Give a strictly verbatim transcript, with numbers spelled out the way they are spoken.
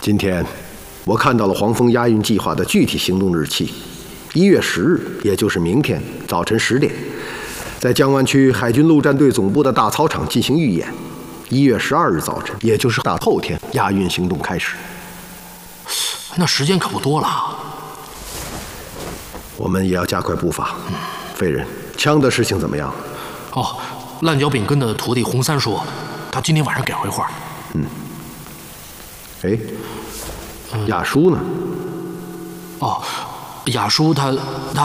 今天，我看到了黄蜂押运计划的具体行动日期，一月十日，也就是明天早晨十点，在江湾区海军陆战队总部的大操场进行预演。一月十二日早晨，也就是大后天，押运行动开始。 那时间可不多了。 我们也要加快步伐。嗯，废人，枪的事情怎么样？ 哦，烂脚饼根的徒弟洪三说，他今天晚上给回话。 嗯。哎，雅叔呢？ 哦，雅叔他他。